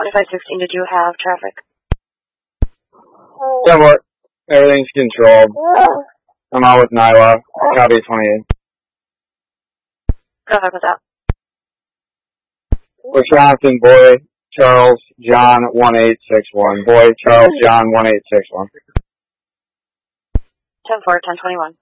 2516, did you have traffic? Yeah, but everything's controlled. I'm out with Nyla, copy 28. Go ahead with that. Wisconsin, boy, Charles, John, 1861. Boy, Charles, John, 1861. 10-4, 1021.